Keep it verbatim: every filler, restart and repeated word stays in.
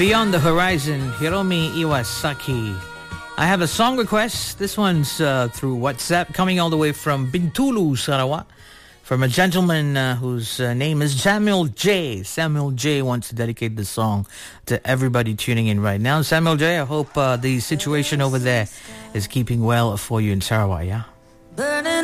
Beyond the Horizon, Hiromi Iwasaki. I have a song request. This one's uh, through WhatsApp, coming all the way from Bintulu, Sarawak, from a gentleman uh, whose uh, name is Samuel J. Samuel J. wants to dedicate the song to everybody tuning in right now. Samuel J., I hope uh, the situation over there is keeping well for you in Sarawak, yeah?